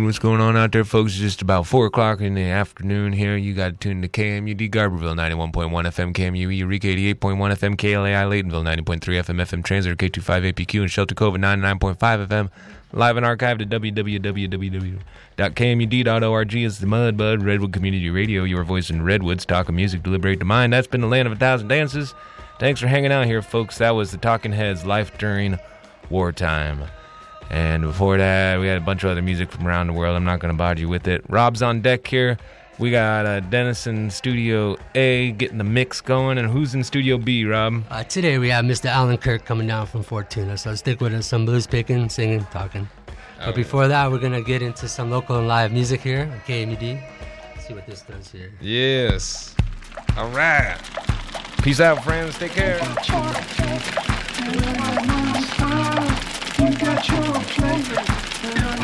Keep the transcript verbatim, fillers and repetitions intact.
What's going on out there, folks? It's just about four o'clock in the afternoon here. You got to tune to K M U D Garberville, ninety-one point one F M, K M U E Eureka, eighty-eight point one F M, K L A I Laytonville, ninety point three F M, F M Translator, K twenty-five A P Q, and Shelter Cove, ninety-nine point five F M. Live and archived at w w w dot k m u d dot org. It's the Mud Bud, Redwood Community Radio, your voice in Redwoods, talking music to liberate the mind. That's been the Land of a Thousand Dances. Thanks for hanging out here, folks. That was the Talking Heads, Life During Wartime. And before that, we had a bunch of other music from around the world. I'm not going to bother you with it. Rob's on deck here. We got uh, Dennis in Studio A getting the mix going. And who's in Studio B, Rob? Uh, today we have Mister Alan Kirk coming down from Fortuna. So stick with us. Some blues picking, singing, talking. But before that, we're going to get into some local and live music here on K M U D. Let's see what this does here. Yes. All right. Peace out, friends. Take care. You got your flavor.